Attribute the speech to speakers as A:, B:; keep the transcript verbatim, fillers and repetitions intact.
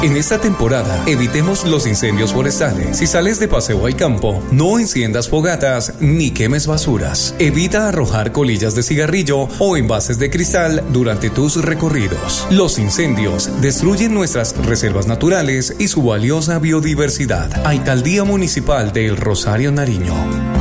A: En esta temporada, evitemos los incendios forestales. Si sales de paseo al campo, no enciendas fogatas ni quemes basuras. Evita arrojar colillas de cigarrillo o envases de cristal durante tus recorridos. Los incendios destruyen nuestras reservas naturales y su valiosa biodiversidad. Alcaldía Municipal de El Rosario, Nariño.